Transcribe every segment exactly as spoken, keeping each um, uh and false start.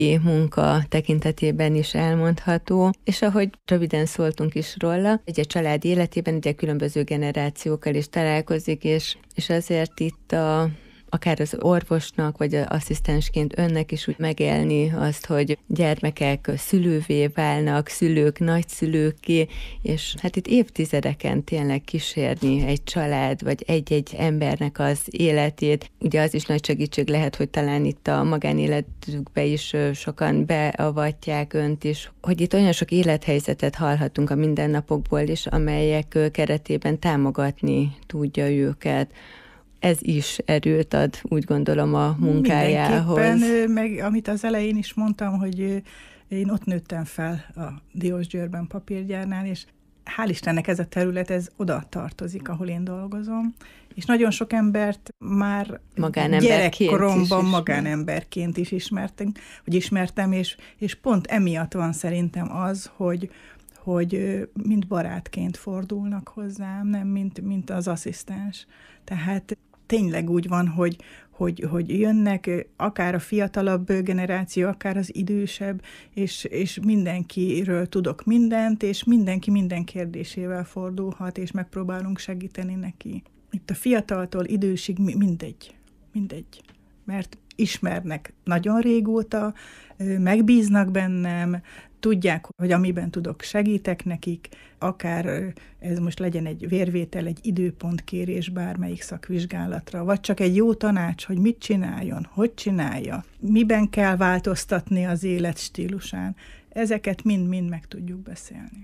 munka tekintetében is elmondható, és ahogy röviden szóltunk is róla, egy család életében ugye különböző generációkkal is találkozik, és, és azért itt a akár az orvosnak, vagy az asszisztensként önnek is úgy megélni azt, hogy gyermekek szülővé válnak, szülők nagyszülőkké, és hát itt évtizedeken tényleg kísérni egy család, vagy egy-egy embernek az életét. Ugye az is nagy segítség lehet, hogy talán itt a magánéletükbe is sokan beavatják önt is, hogy itt olyan sok élethelyzetet hallhatunk a mindennapokból is, amelyek keretében támogatni tudja őket. Ez is erőt ad, úgy gondolom, a munkájához. Mindenképpen, meg amit az elején is mondtam, hogy én ott nőttem fel a Diósgyőrben papírgyárnál, és hál' Istennek ez a terület, ez oda tartozik, ahol én dolgozom, és nagyon sok embert már gyerekkoromban magánemberként is ismertem, hogy ismertem, és, és pont emiatt van szerintem az, hogy hogy mint barátként fordulnak hozzám, nem mint, mint az asszisztens. Tehát tényleg úgy van, hogy, hogy, hogy jönnek akár a fiatalabb generáció, akár az idősebb, és, és mindenkiről tudok mindent, és mindenki minden kérdésével fordulhat, és megpróbálunk segíteni neki. Itt a fiataltól idősig mindegy, mindegy. Mert ismernek nagyon régóta, megbíznak bennem, tudják, hogy amiben tudok, segítek nekik, akár ez most legyen egy vérvétel, egy időpontkérés bármelyik szakvizsgálatra, vagy csak egy jó tanács, hogy mit csináljon, hogy csinálja, miben kell változtatni az életstílusán. Ezeket mind-mind meg tudjuk beszélni.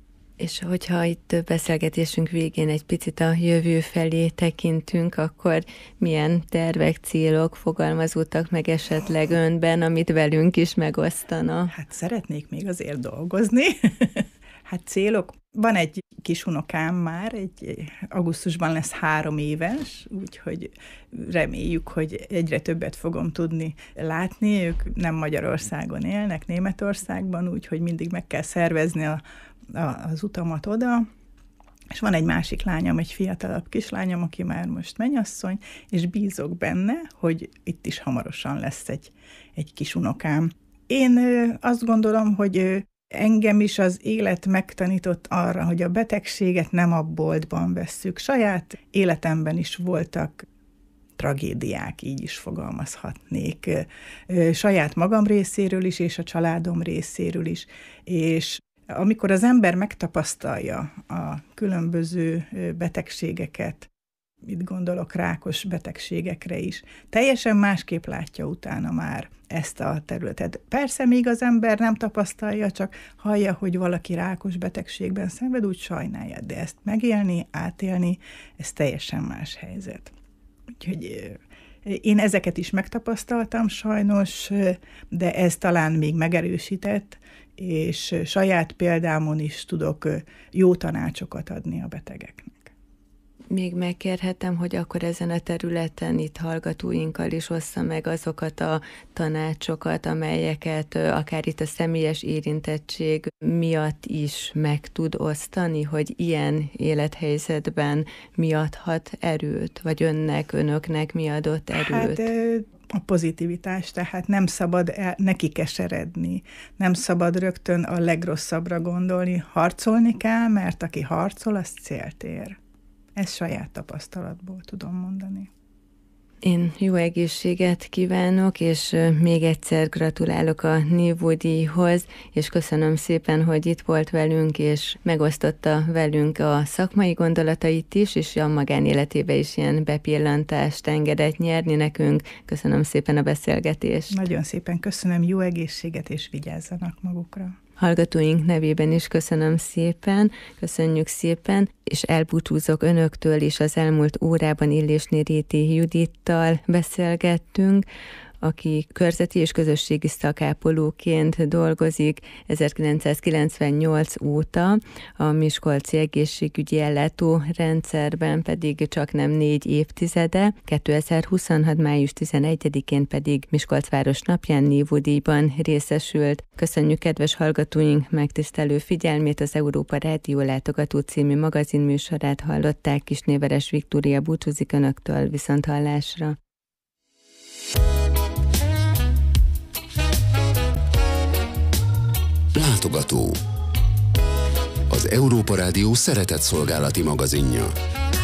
És hogyha itt beszélgetésünk végén egy picit a jövő felé tekintünk, akkor milyen tervek, célok fogalmazódtak meg esetleg önben, amit velünk is megosztana? Hát szeretnék még azért dolgozni. Hát célok. Van egy kis unokám már, egy augusztusban lesz három éves, úgyhogy reméljük, hogy egyre többet fogom tudni látni. Ők nem Magyarországon élnek, Németországban, úgyhogy mindig meg kell szervezni a az utamat oda, és van egy másik lányom, egy fiatalabb kislányom, aki már most mennyasszony, és bízok benne, hogy itt is hamarosan lesz egy, egy kis unokám. Én azt gondolom, hogy engem is az élet megtanított arra, hogy a betegséget nem a boltban vesszük. Saját életemben is voltak tragédiák, így is fogalmazhatnék. Saját magam részéről is, és a családom részéről is, és amikor az ember megtapasztalja a különböző betegségeket, itt gondolok rákos betegségekre is, teljesen másképp látja utána már ezt a területet. Persze még az ember nem tapasztalja, csak hallja, hogy valaki rákos betegségben szenved, úgy sajnálja, de ezt megélni, átélni, ez teljesen más helyzet. Úgyhogy én ezeket is megtapasztaltam sajnos, de ez talán még megerősített, és saját példámon is tudok jó tanácsokat adni a betegeknek. Még megkérhetem, hogy akkor ezen a területen itt hallgatóinkkal is ossza meg azokat a tanácsokat, amelyeket akár itt a személyes érintettség miatt is meg tud osztani, hogy ilyen élethelyzetben mi adhat erőt, vagy önnek, önöknek mi adott erőt? Hát, a pozitivitás, tehát nem szabad el, neki keseredni, nem szabad rögtön a legrosszabbra gondolni, harcolni kell, mert aki harcol, az célt ér. Ezt saját tapasztalatból tudom mondani. Én jó egészséget kívánok, és még egyszer gratulálok a Nívódíjhoz, és köszönöm szépen, hogy itt volt velünk, és megosztotta velünk a szakmai gondolatait is, és a magánéletébe is ilyen bepillantást engedett nyerni nekünk. Köszönöm szépen a beszélgetést. Nagyon szépen köszönöm, jó egészséget, és vigyázzanak magukra. Hallgatóink nevében is köszönöm szépen, köszönjük szépen, és elbúcsúzok önöktől is. Az elmúlt órában Illésné Réti Judittal beszélgettünk, aki körzeti és közösségi szakápolóként dolgozik ezerkilencszázkilencvennyolc óta, a miskolci egészségügyi ellátórendszerben pedig csak nem négy évtizede, kétezer-huszonhat. május tizenegyedikén pedig Miskolc város napján Nívódíjban részesült. Köszönjük kedves hallgatóink megtisztelő figyelmét, az Európa Rádió Látogató című magazinműsorát hallották. Kisnéveres Viktória búcsúzik önöktől, viszonthallásra. Látogató. Az Európa Rádió szeretett szolgálati magazinja.